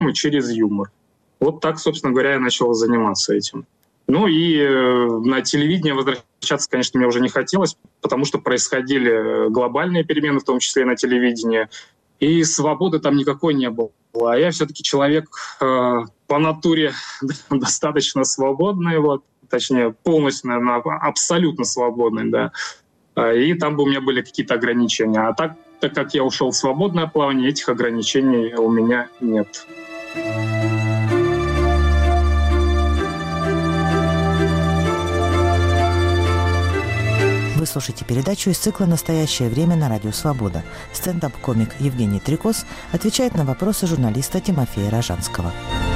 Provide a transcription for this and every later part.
через юмор. Вот так, собственно говоря, я начал заниматься этим. Ну и на телевидение возвращаться, конечно, мне уже не хотелось, потому что происходили глобальные перемены, в том числе и на телевидении, и свободы там никакой не было. А я все-таки человек по натуре достаточно свободный, вот, точнее, полностью, наверное, абсолютно свободный, да. И там бы у меня были какие-то ограничения. А так как я ушел в свободное плавание, этих ограничений у меня нет. Вы слушаете передачу из цикла «Настоящее время» на Радио Свобода. Стендап-комик Евгений Трикос отвечает на вопросы журналиста Тимофея Рожанского.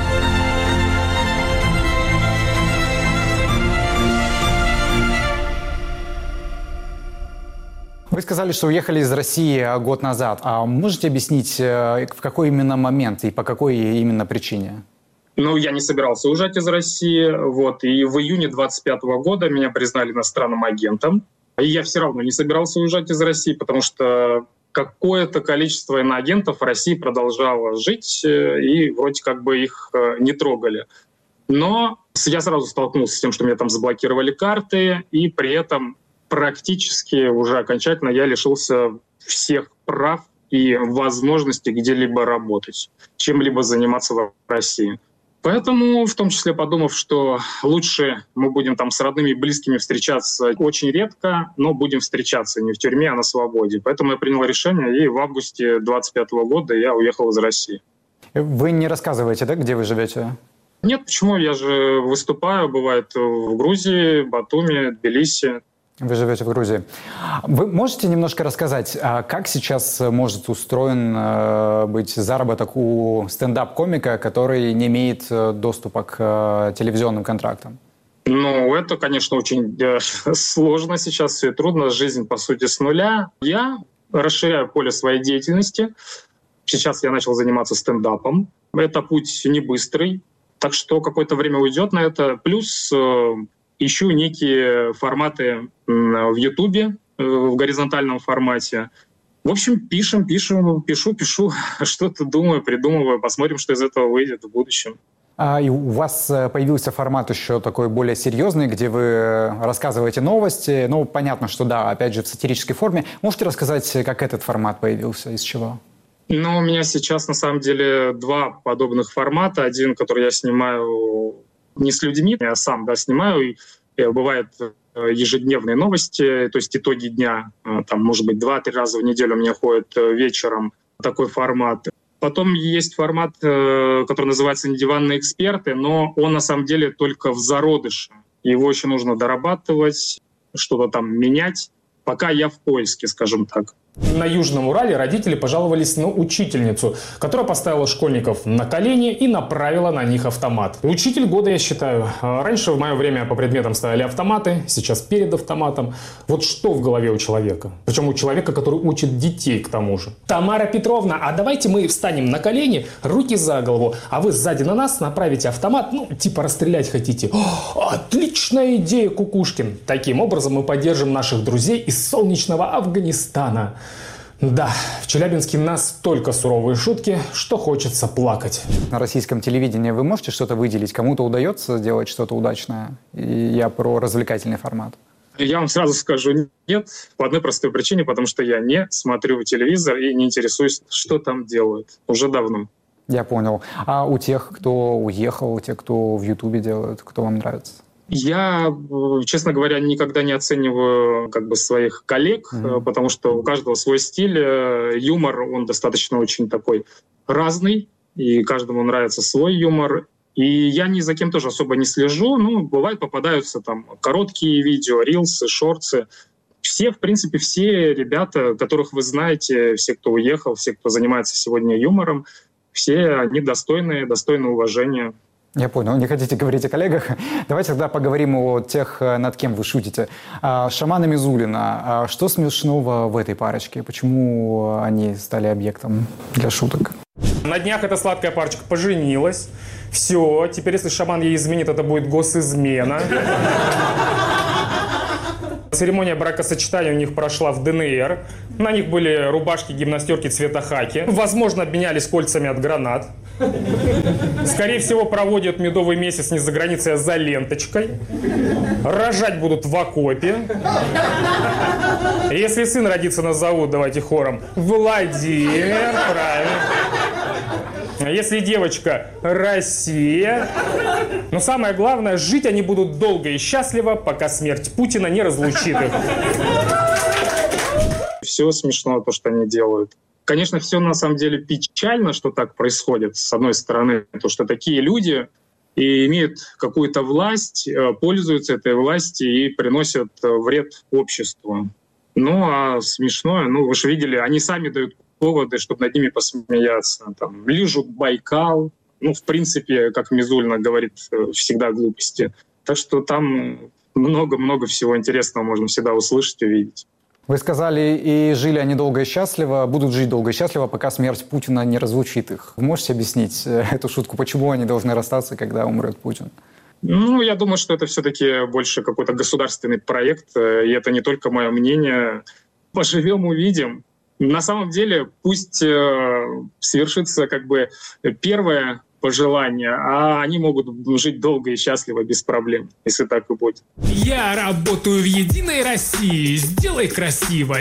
Вы сказали, что уехали из России год назад. А можете объяснить, в какой именно момент и по какой именно причине? Ну, я не собирался уезжать из России. Вот. И в июне 2025 года меня признали иностранным агентом. И я все равно не собирался уезжать из России, потому что какое-то количество иноагентов в России продолжало жить, и вроде как бы их не трогали. Но я сразу столкнулся с тем, что меня там заблокировали карты, и при этом практически уже окончательно я лишился всех прав и возможности где-либо работать, чем-либо заниматься в России. Поэтому, в том числе подумав, что лучше мы будем там с родными и близкими встречаться очень редко, но будем встречаться не в тюрьме, а на свободе. Поэтому я принял решение, и в августе 2025 года я уехал из России. Вы не рассказываете, да, где вы живете? Нет, почему? Я же выступаю, бывает, в Грузии, Батуми, Тбилиси. Вы живете в Грузии. Вы можете немножко рассказать, как сейчас может устроен быть заработок у стендап-комика, который не имеет доступа к телевизионным контрактам? Ну, это, конечно, очень сложно сейчас, все трудно, жизнь, по сути, с нуля. Я расширяю поле своей деятельности. Сейчас я начал заниматься стендапом. Это путь не быстрый, так что какое-то время уйдет на это. Плюс ищу некие форматы в Ютубе, в горизонтальном формате. В общем, пишу, что-то думаю, придумываю, посмотрим, что из этого выйдет в будущем. И у вас появился формат еще такой более серьезный, где вы рассказываете новости. Ну, понятно, что да, опять же, в сатирической форме. Можете рассказать, как этот формат появился, из чего? Ну, у меня сейчас, на самом деле, два подобных формата. Один, который я снимаю не с людьми, я сам снимаю. И бывает ежедневные новости, то есть итоги дня. Там, может быть, 2-3 раза в неделю у меня ходит вечером такой формат. Потом есть формат, который называется «Недиванные эксперты», но он на самом деле только в зародыше. Его еще нужно дорабатывать, что-то там менять. Пока я в поиске, скажем так. На Южном Урале родители пожаловались на учительницу, которая поставила школьников на колени и направила на них автомат. Учитель года, я считаю. Раньше в мое время по предметам ставили автоматы, сейчас перед автоматом. Вот что в голове у человека? Причем у человека, который учит детей к тому же. Тамара Петровна, а давайте мы встанем на колени, руки за голову, а вы сзади на нас направите автомат, типа расстрелять хотите. Отличная идея, Кукушкин. Таким образом мы поддержим наших друзей из солнечного Афганистана. Да, в Челябинске настолько суровые шутки, что хочется плакать. На российском телевидении вы можете что-то выделить? Кому-то удается сделать что-то удачное? И я про развлекательный формат. Я вам сразу скажу нет, по одной простой причине, потому что я не смотрю телевизор и не интересуюсь, что там делают. Уже давно. Я понял. А у тех, кто уехал, у тех, кто в Ютубе делают, кто вам нравится? Я, честно говоря, никогда не оцениваю своих коллег, потому что у каждого свой стиль. Юмор, он достаточно очень такой разный, и каждому нравится свой юмор. И я ни за кем тоже особо не слежу. Бывает, попадаются там короткие видео, рилсы, шортсы. Все, в принципе, все ребята, которых вы знаете, все, кто уехал, все, кто занимается сегодня юмором, все они достойны уважения. Я понял. Не хотите говорить о коллегах? Давайте тогда поговорим о тех, над кем вы шутите. Шаман и Мизулина. Что смешного в этой парочке? Почему они стали объектом для шуток? На днях эта сладкая парочка поженилась. Все, теперь если Шаман ей изменит, это будет госизмена. Церемония бракосочетания у них прошла в ДНР. На них были рубашки, гимнастерки цвета хаки. Возможно, обменялись кольцами от гранат. Скорее всего, проводят медовый месяц не за границей, а за ленточкой. Рожать будут в окопе. Если сын родится, назовут, давайте хором, Владимир, правильно. А если девочка, Россия. Но самое главное, жить они будут долго и счастливо, пока смерть Путина не разлучит их. Все смешно, то, что они делают. Конечно, все на самом деле печально, что так происходит, с одной стороны, то, что такие люди и имеют какую-то власть, пользуются этой властью и приносят вред обществу. Ну, а смешное, вы же видели, они сами дают поводы, чтобы над ними посмеяться. Там, лижут Байкал. В принципе, как Мизулина говорит, всегда глупости. Так что там много-много всего интересного можно всегда услышать и увидеть. Вы сказали, и жили они долго и счастливо, будут жить долго и счастливо, пока смерть Путина не разлучит их. Вы можете объяснить эту шутку, почему они должны расстаться, когда умрет Путин? Я думаю, что это все-таки больше какой-то государственный проект, и это не только мое мнение. Поживем, увидим. На самом деле, пусть свершится первое пожелание, а они могут жить долго и счастливо, без проблем, если так и будет. Я работаю в «Единой России». Сделай красиво,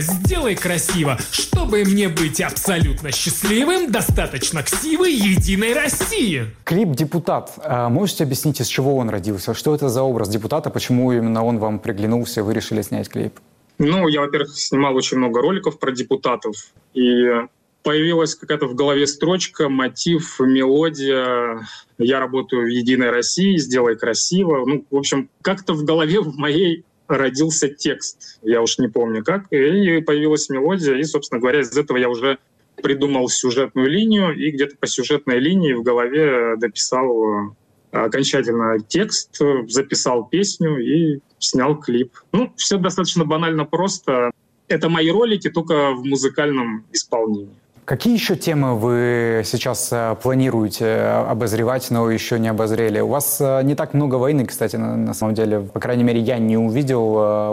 чтобы мне быть абсолютно счастливым, достаточно ксивы «Единой России». Клип «Депутат». Можете объяснить, из чего он родился? Что это за образ депутата? Почему именно он вам приглянулся, вы решили снять клип? Я, во-первых, снимал очень много роликов про депутатов, и появилась какая-то в голове строчка, мотив, мелодия. Я работаю в «Единой России», сделай красиво. В общем, как-то в голове в моей родился текст. Я уж не помню как. И появилась мелодия. И, собственно говоря, из этого я уже придумал сюжетную линию. И где-то по сюжетной линии в голове дописал окончательно текст, записал песню и снял клип. Все достаточно банально просто. Это мои ролики, только в музыкальном исполнении. Какие еще темы вы сейчас планируете обозревать, но еще не обозрели? У вас не так много войны, кстати, на самом деле. По крайней мере, я не увидел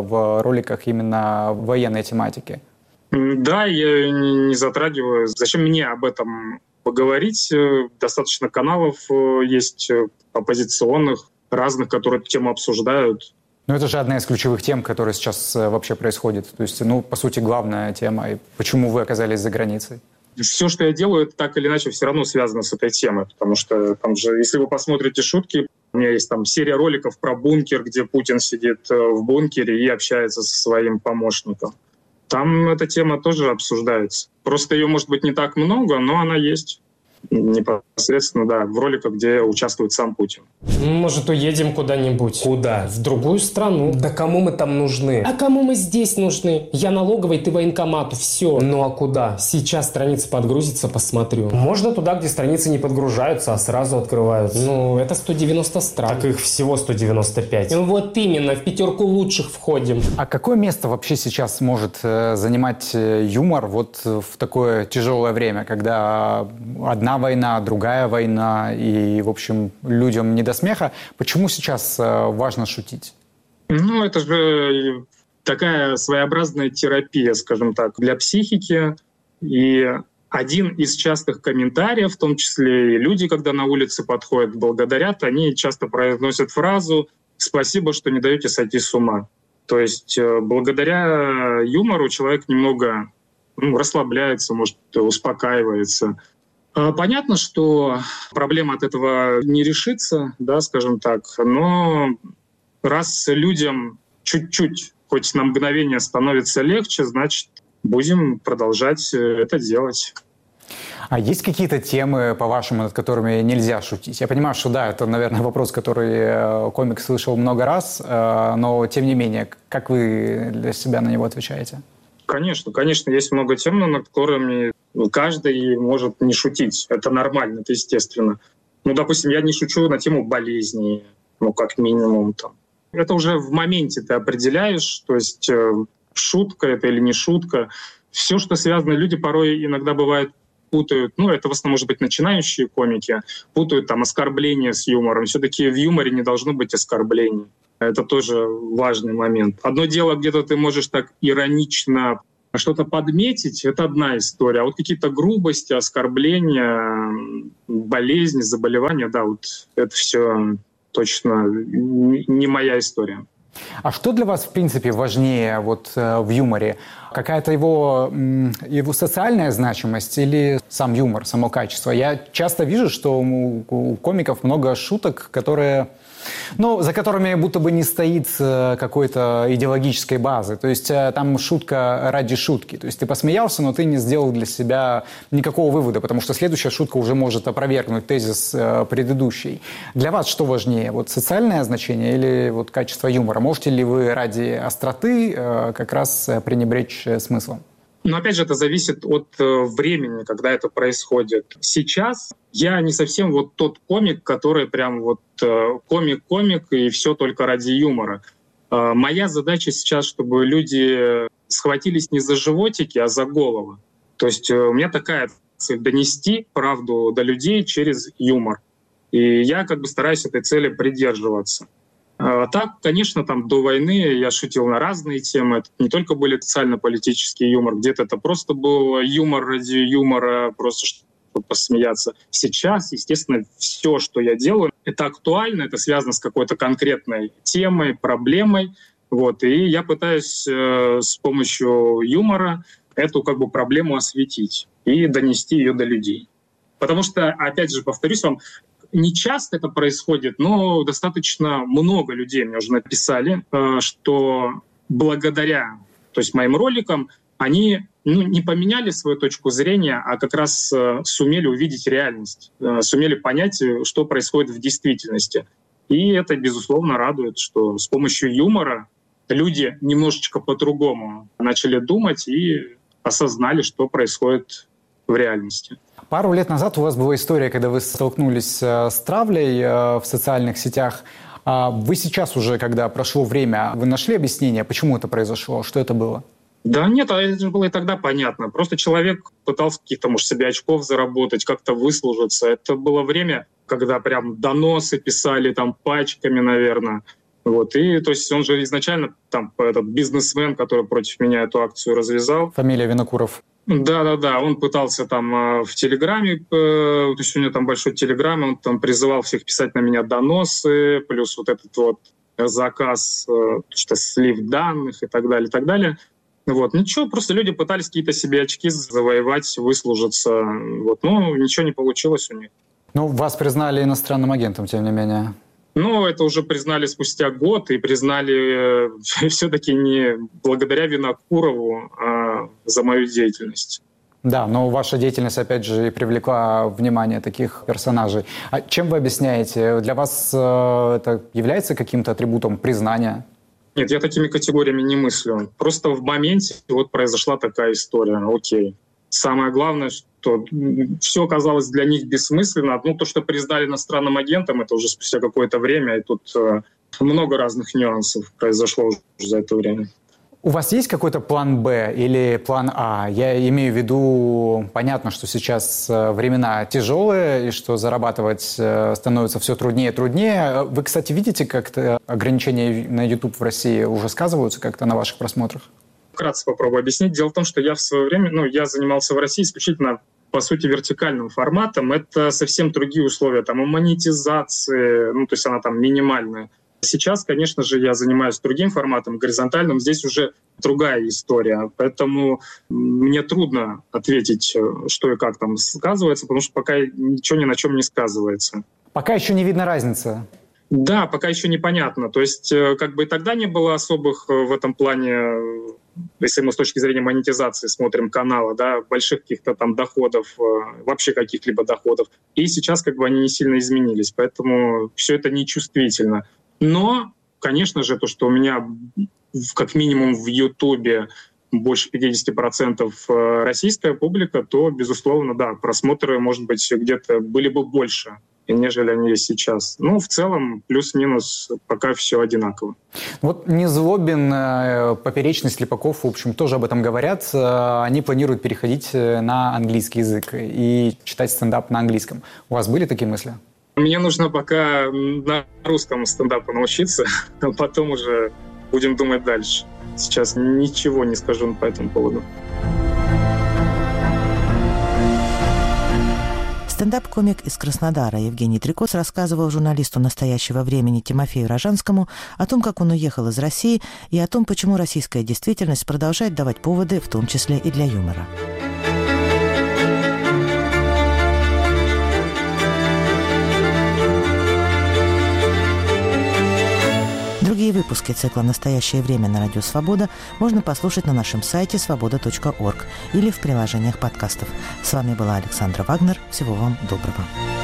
в роликах именно военной тематики. Да, я не затрагиваю. Зачем мне об этом поговорить? Достаточно каналов есть оппозиционных, разных, которые эту тему обсуждают. Но это же одна из ключевых тем, которая сейчас вообще происходит. То есть, по сути, главная тема. И почему вы оказались за границей? Все, что я делаю, это так или иначе все равно связано с этой темой. Потому что там же, если вы посмотрите шутки, у меня есть там серия роликов про бункер, где Путин сидит в бункере и общается со своим помощником. Там эта тема тоже обсуждается. Просто ее, может быть, не так много, но она есть. Непосредственно, да, в роликах, где участвует сам Путин. Может, уедем куда-нибудь? Куда? В другую страну. Да кому мы там нужны? А кому мы здесь нужны? Я налоговой, ты военкомату, все. Ну а куда? Сейчас страница подгрузится, посмотрю. Можно туда, где страницы не подгружаются, а сразу открываются. Это 190 стран. Так их всего 195. Вот именно, в 5 лучших входим. А какое место вообще сейчас может занимать юмор в такое тяжелое время, когда одна война, другая война, и, в общем, людям не до смеха? Почему сейчас важно шутить? Это же такая своеобразная терапия, скажем так, для психики. И один из частых комментариев, в том числе и люди, когда на улице подходят, благодарят, они часто произносят фразу «спасибо, что не даете сойти с ума». То есть благодаря юмору человек немного расслабляется, может, успокаивается. Понятно, что проблема от этого не решится, да, скажем так, но раз людям чуть-чуть, хоть на мгновение становится легче, значит, будем продолжать это делать. А есть какие-то темы, по-вашему, над которыми нельзя шутить? Я понимаю, что да, это, наверное, вопрос, который комик слышал много раз, но тем не менее, как вы для себя на него отвечаете? Конечно, есть много тем, над которыми каждый может не шутить. Это нормально, это естественно. Допустим, я не шучу на тему болезней, как минимум. Это уже в моменте ты определяешь, то есть шутка это или не шутка. Все, что связано, люди порой иногда бывает путают, это в основном, может быть, начинающие комики, путают оскорбления с юмором. Все-таки в юморе не должно быть оскорблений. Это тоже важный момент. Одно дело, где-то ты можешь так иронично что-то подметить, это одна история. А вот какие-то грубости, оскорбления, болезни, заболевания, да, вот это все точно не моя история. А что для вас, в принципе, важнее вот в юморе? Какая-то его социальная значимость или сам юмор, само качество? Я часто вижу, что у комиков много шуток, которые... за которыми будто бы не стоит какой-то идеологической базы. То есть там шутка ради шутки. То есть ты посмеялся, но ты не сделал для себя никакого вывода, потому что следующая шутка уже может опровергнуть тезис предыдущей. Для вас что важнее? Вот социальное значение или вот качество юмора? Можете ли вы ради остроты как раз пренебречь смыслом? Но опять же, это зависит от времени, когда это происходит. Сейчас я не совсем вот тот комик, который прям вот комик-комик и все только ради юмора. Моя задача сейчас, чтобы люди схватились не за животики, а за головы. То есть у меня такая цель — донести правду до людей через юмор. И я как бы стараюсь этой цели придерживаться. Так, конечно, там до войны я шутил на разные темы. Это не только были социально-политический юмор, где-то это просто был юмор ради юмора, просто чтобы посмеяться. Сейчас, естественно, все, что я делаю, это актуально, это связано с какой-то конкретной темой, проблемой. Вот. И я пытаюсь с помощью юмора эту как бы проблему осветить и донести ее до людей. Потому что, опять же, повторюсь вам, не часто это происходит, но достаточно много людей мне уже написали, что благодаря, то есть моим роликам, они не поменяли свою точку зрения, а как раз сумели увидеть реальность, сумели понять, что происходит в действительности. И это, безусловно, радует, что с помощью юмора люди немножечко по-другому начали думать и осознали, что происходит в реальности. Пару лет назад у вас была история, когда вы столкнулись с травлей в социальных сетях. Вы сейчас уже, когда прошло время, вы нашли объяснение, почему это произошло? Что это было? Да нет, это же было и тогда понятно. Просто человек пытался каких-то, может, себе очков заработать, как-то выслужиться. Это было время, когда прям доносы писали там пачками, наверное. Вот. И то есть он же изначально там этот бизнесмен, который против меня эту акцию развязал. Фамилия Винокуров. Да, он пытался там в Телеграме, то есть у него там большой Телеграм, он там призывал всех писать на меня доносы, плюс вот этот вот заказ, что слив данных и так далее, и так далее. Вот. Ничего, просто люди пытались какие-то себе очки завоевать, выслужиться, вот. Но ничего не получилось у них. Ну, вас признали иностранным агентом, тем не менее. Ну, это уже признали спустя год, и признали все-таки не благодаря Винокурову, а за мою деятельность. Да, но ваша деятельность, опять же, и привлекла внимание таких персонажей. А чем вы объясняете? Для вас это является каким-то атрибутом признания? Нет, я такими категориями не мыслю. Просто в моменте вот произошла такая история. Окей. Самое главное, что все оказалось для них бессмысленно. Ну, то, что признали иностранным агентом, это уже спустя какое-то время, и тут много разных нюансов произошло уже за это время. У вас есть какой-то план «Б» или план «А»? Я имею в виду, понятно, что сейчас времена тяжелые, и что зарабатывать становится все труднее и труднее. Вы, кстати, видите, как-то ограничения на YouTube в России уже сказываются как-то на ваших просмотрах? Вкратце попробую объяснить. Дело в том, что я в свое время, я занимался в России исключительно, по сути, вертикальным форматом. Это совсем другие условия, там, и монетизации, то есть она там минимальная. Сейчас, конечно же, я занимаюсь другим форматом, горизонтальным. Здесь уже другая история. Поэтому мне трудно ответить, что и как там сказывается, потому что пока ничего ни на чем не сказывается. Пока еще не видно разницы. Да, пока еще непонятно. То есть как бы и тогда не было особых в этом плане, если мы с точки зрения монетизации смотрим канала, да, больших каких-то там доходов, вообще каких-либо доходов. И сейчас как бы они не сильно изменились, поэтому все это нечувствительно. Но, конечно же, то, что у меня как минимум в Ютубе больше 50% российская публика, то, безусловно, да, просмотры, может быть, где-то были бы больше, нежели они есть сейчас. Ну, в целом, плюс-минус, пока все одинаково. Вот Незлобин, Поперечный, Слепаков, в общем, тоже об этом говорят. Они планируют переходить на английский язык и читать стендап на английском. У вас были такие мысли? Мне нужно пока на русском стендапу научиться, а потом уже будем думать дальше. Сейчас ничего не скажу по этому поводу. Стендап-комик из Краснодара Евгений Трикос рассказывал журналисту «Настоящего времени» Тимофею Рожанскому о том, как он уехал из России, и о том, почему российская действительность продолжает давать поводы, в том числе и для юмора. Другие выпуски цикла «Настоящее время» на Радио Свобода можно послушать на нашем сайте svoboda.org или в приложениях подкастов. С вами была Александра Вагнер. Всего вам доброго.